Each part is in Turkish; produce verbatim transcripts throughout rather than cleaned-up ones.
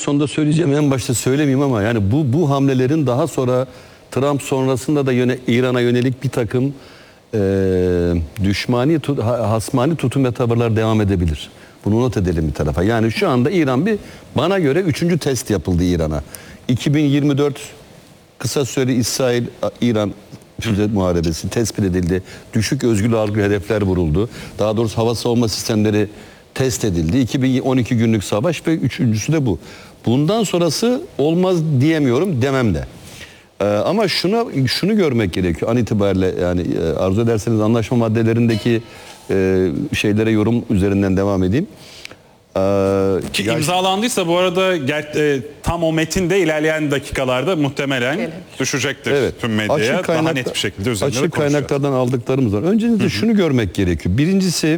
sonunda söyleyeceğim, en başta söylemeyeyim ama yani bu bu hamlelerin daha sonra Trump sonrasında da yöne, İran'a yönelik bir takım e, düşmani, tut, hasmani tutum ve tavırlar devam edebilir. Bunu not edelim bir tarafa. Yani şu anda İran bir, bana göre üçüncü test yapıldı İran'a. iki bin yirmi dört kısa süreli İsrail-İran füze muharebesi tespit edildi. Düşük özgür algı hedefler vuruldu. Daha doğrusu hava savunma sistemleri test edildi. iki bin on iki günlük savaş ve üçüncüsü de bu. Bundan sonrası olmaz diyemiyorum, demem de. Ee, ama şuna şunu görmek gerekiyor an itibariyle, yani e, arzu ederseniz anlaşma maddelerindeki e, şeylere yorum üzerinden devam edeyim. Ee, Ki ya, imzalandıysa bu arada ger, e, tam o metinde ilerleyen dakikalarda muhtemelen Gelir. düşecektir evet, tüm medyaya. açık Daha kaynakta, net bir şekilde üzerinde açık kaynaklardan aldıklarımız var. Öncelikle şunu görmek gerekiyor. Birincisi,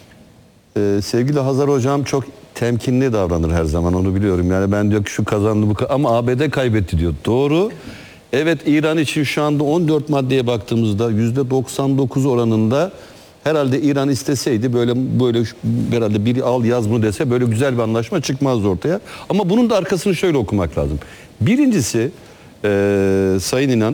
e, sevgili Hazar Hocam çok temkinli davranır her zaman, onu biliyorum. Yani ben diyor ki şu kazandı bu, ama A B D kaybetti diyor. Doğru. Evet, İran için şu anda on dört maddeye baktığımızda yüzde doksan dokuz oranında herhalde İran isteseydi böyle böyle herhalde biri al yaz bunu dese böyle güzel bir anlaşma çıkmazdı ortaya. Ama bunun da arkasını şöyle okumak lazım. Birincisi e, Sayın İnan,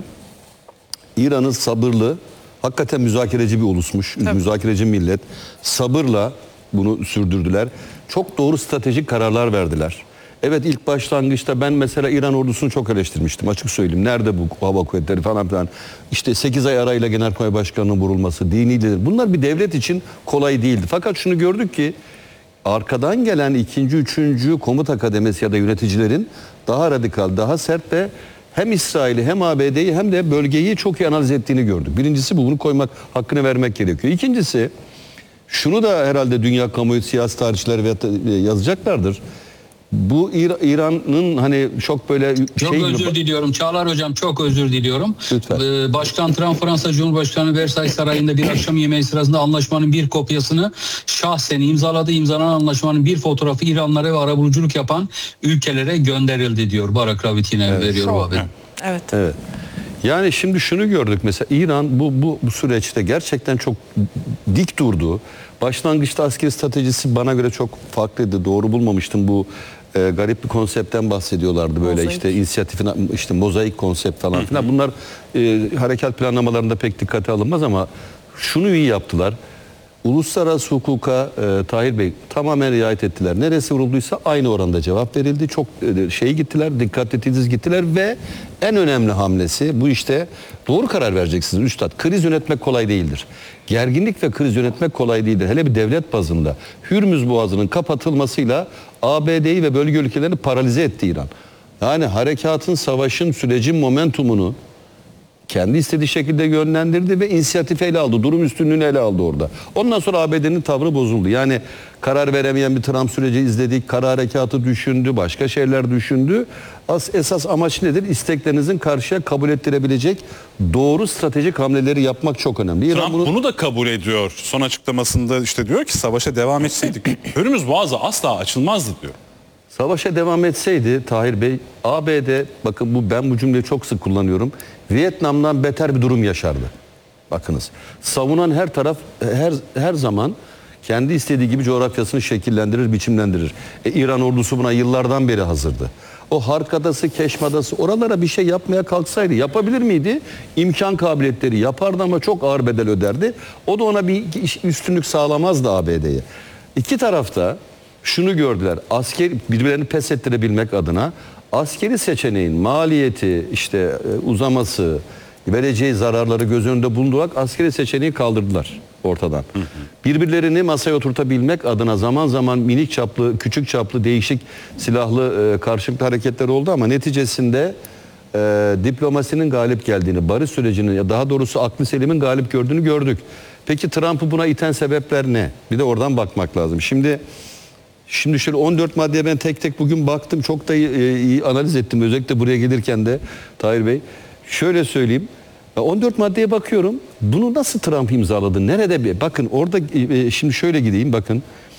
İran'ın sabırlı, hakikaten müzakereci bir ulusmuş, Tabii. müzakereci millet. Sabırla bunu sürdürdüler. Çok doğru stratejik kararlar verdiler. Evet, ilk başlangıçta ben mesela İran ordusunu çok eleştirmiştim, açık söyleyeyim. Nerede bu hava kuvvetleri falan filan. İşte sekiz ay arayla Genelkurmay Başkanı'nın vurulması, dini lider. Bunlar bir devlet için kolay değildi. Fakat şunu gördük ki arkadan gelen ikinci, üçüncü komuta kademesi ya da yöneticilerin daha radikal, daha sert ve hem İsrail'i hem A B D'yi hem de bölgeyi çok iyi analiz ettiğini gördük. Birincisi bu, bunu koymak, hakkını vermek gerekiyor. İkincisi, şunu da herhalde dünya kamuoyu, siyasi tarihçiler yazacaklardır. Bu İran'ın hani çok böyle çok şey özür gibi... diliyorum Çağlar Hocam, çok özür diliyorum. Lütfen. Ee, Başkan Trump Fransa Cumhurbaşkanı Versailles Sarayı'nda bir akşam yemeği sırasında anlaşmanın bir kopyasını şahsen imzaladı. İmzalanan anlaşmanın bir fotoğrafı İranlara ve arabuluculuk yapan ülkelere gönderildi diyor. Barak Ravit yine Evet. veriyor bu haberi. Evet. Evet. Yani şimdi şunu gördük mesela, İran bu, bu, bu süreçte gerçekten çok dik durdu. Başlangıçta askeri stratejisi bana göre çok farklıydı. Doğru bulmamıştım bu e, garip bir konseptten bahsediyorlardı böyle, Mozaik. işte inisiyatifine, işte mozaik konsept falan filan. Bunlar e, harekat planlamalarında pek dikkate alınmaz ama şunu iyi yaptılar. Uluslararası hukuka e, Tahir Bey tamamen riayet ettiler. Neresi vurulduysa aynı oranda cevap verildi. Çok e, şey gittiler, dikkatli titiz gittiler ve en önemli hamlesi bu, işte doğru karar vereceksiniz üstad. Kriz yönetmek kolay değildir. Gerginlik ve kriz yönetmek kolay değildir. Hele bir devlet bazında. Hürmüz Boğazı'nın kapatılmasıyla A B D'yi ve bölge ülkelerini paralize etti İran. Yani harekatın, savaşın, sürecin momentumunu kendi istediği şekilde yönlendirdi ve inisiyatif ele aldı. Durum üstünlüğünü ele aldı orada. Ondan sonra A B D'nin tavrı bozuldu. Yani karar veremeyen bir Trump süreci izledik. Kara harekatı düşündü. Başka şeyler düşündü. As, esas amaç nedir? İsteklerinizin karşıya kabul ettirebilecek doğru stratejik hamleleri yapmak çok önemli. İran Trump bunu... bunu da kabul ediyor. Son açıklamasında işte diyor ki savaşa devam etseydik Hürmüz Boğazı asla açılmazdı diyor. Savaşa devam etseydi Tahir Bey, A B D, bakın bu, ben bu cümleyi çok sık kullanıyorum, Vietnam'dan beter bir durum yaşardı. Bakınız, savunan her taraf her her zaman kendi istediği gibi coğrafyasını şekillendirir, biçimlendirir. E, İran ordusu buna yıllardan beri hazırdı. O Hark Adası, Keşm Adası, oralara bir şey yapmaya kalksaydı yapabilir miydi? İmkan kabiliyetleri yapardı ama çok ağır bedel öderdi. O da ona bir üstünlük sağlamazdı A B D'ye. İki tarafta şunu gördüler, asker birbirlerini pes ettirebilmek adına askeri seçeneğin maliyeti, işte uzaması, vereceği zararları göz önünde bulundurarak askeri seçeneği kaldırdılar ortadan. Hı hı. Birbirlerini masaya oturtabilmek adına zaman zaman minik çaplı, küçük çaplı, değişik silahlı e, karşılıklı hareketler oldu ama neticesinde e, diplomasinin galip geldiğini, barış sürecinin, ya daha doğrusu aklı selimin galip gördüğünü gördük. Peki Trump'ı buna iten sebepler ne? Bir de oradan bakmak lazım. Şimdi Şimdi şöyle on dört maddeye ben tek tek bugün baktım. Çok da iyi, iyi analiz ettim. Özellikle buraya gelirken de Tahir Bey. Şöyle söyleyeyim. on dört maddeye bakıyorum. Bunu nasıl Trump imzaladı? Nerede bir? Bakın orada şimdi şöyle gideyim. Bakın.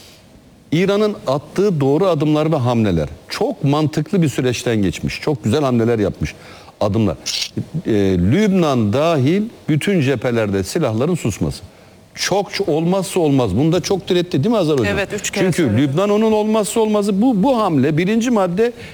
İran'ın attığı doğru adımlar ve hamleler. Çok mantıklı bir süreçten geçmiş. Çok güzel hamleler yapmış. Adımlar. E, Lübnan dahil bütün cephelerde silahların susması. Çok olmazsa olmaz. Bunda çok diretti değil mi Hazar Hocam? Evet, üç kere Çünkü söyledi. Lübnan onun olmazsa olmazı. Bu bu hamle, birinci madde